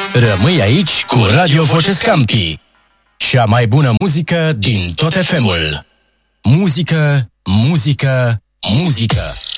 Rămâi aici cu Radio Voce Scampi. Cea mai bună muzică din tot FM-ul. Muzică, muzică, muzică.